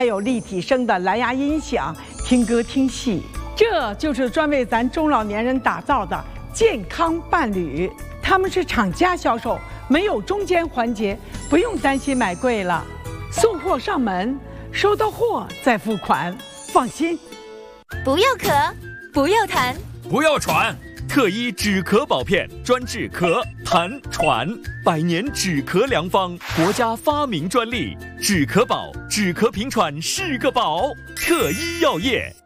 还有立体声的蓝牙音响，听歌听戏。这就是专为咱中老年人打造的健康伴侣。他们是厂家销售，没有中间环节，不用担心买贵了。送货上门，收到货再付款，放心。 不要咳，不要痰， 不要喘。特医止咳宝片，专治咳、痰、喘，100年止咳良方，国家发明专利。止咳宝，止咳平喘是个宝。特医药业。